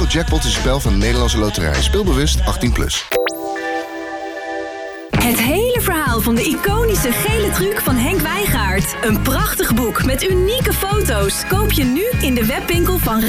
Jackpot is een spel van de Nederlandse Loterij. Speel bewust 18+. Het hele verhaal van de iconische gele truc van Henk Wijngaard. Een prachtig boek met unieke foto's. Koop je nu in de webwinkel van